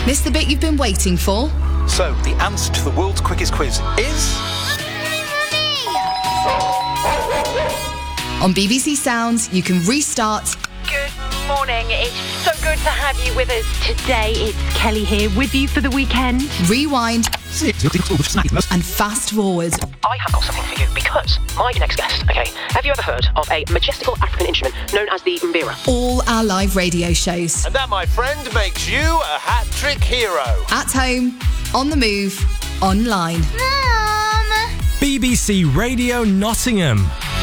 Missed the bit you've been waiting for? So, the answer to the world's quickest quiz is... On BBC Sounds, you can restart. Good morning. It's so good to have you with us today. It's Kelly here with you for the weekend. Rewind. And fast forward. I have got something for you because my next guest, okay, have you ever heard of a majestical African instrument known as the mbira? All our live radio shows. And that, my friend, makes you a hat-trick hero. At home, on the move, online. Mum! BBC Radio Nottingham.